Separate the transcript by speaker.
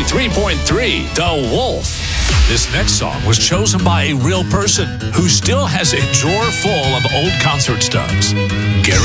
Speaker 1: 93.3 The Wolf. This next song was chosen by a real person who still has a drawer full of old concert stubs. Gary